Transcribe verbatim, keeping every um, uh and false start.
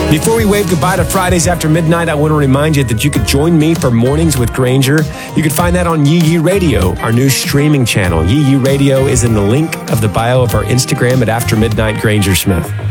Before we wave goodbye to Fridays After Midnight, I want to remind you that you could join me for Mornings with Granger. You can find that on Yee Yee Radio, our new streaming channel. Yee Yee Radio is in the link of the bio of our Instagram at After Midnight Granger Smith.